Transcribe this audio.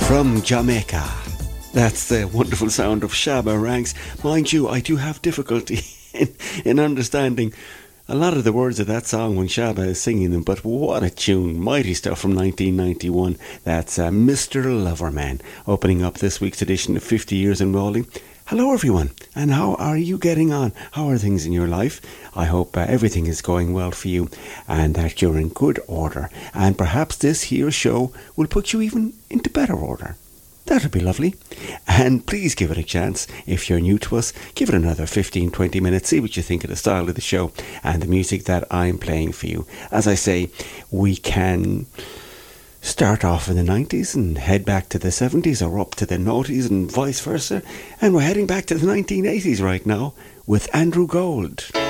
From Jamaica. That's the wonderful sound of Shabba Ranks. Mind you, I do have difficulty in understanding a lot of the words of that song when Shabba is singing them, but what a tune. Mighty stuff from 1991. That's Mr. Loverman, opening up this week's edition of 50 Years in Rolling. Hello everyone, and how are you getting on? How are things in your life? I hope everything is going well for you and that you're in good order, and perhaps this here show will put you even into better order. That'd be lovely. And please give it a chance. If you're new to us, give it another 15-20 minutes, see what you think of the style of the show and the music that I'm playing for you. As I say, we can start off in the 90s and head back to the 70s or up to the noughties and vice versa. And we're heading back to the 1980s right now with Andrew Gold.